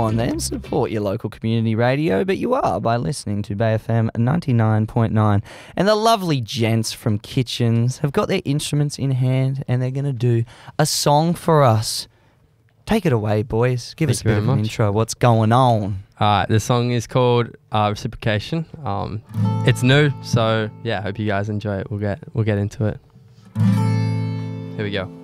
on then, support your local community radio, but you are by listening to Bay FM 99.9. And the lovely gents from Kitchens have got their instruments in hand and they're going to do a song for us. Take it away, boys. Give us a bit of an intro. What's going on? The song is called Reciprocation. It's new, so yeah, hope you guys enjoy it. We'll get into it. Here we go.